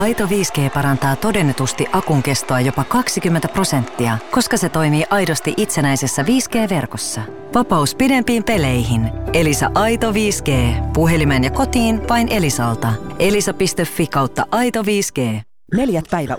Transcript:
Aito 5G parantaa todennetusti akun kestoa jopa 20%, koska se toimii aidosti itsenäisessä 5G-verkossa. Vapaus pidempiin peleihin. Elisa Aito 5G. Puhelimeen ja kotiin vain Elisalta. Elisa.fi/Aito 5G. 4. päivä